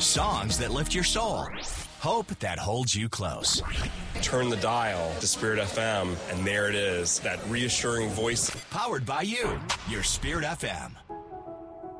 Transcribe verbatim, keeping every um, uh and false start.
Songs that lift your soul. Hope that holds you close. Turn the dial to Spirit F M, and there it is, that reassuring voice. Powered by you, your Spirit F M.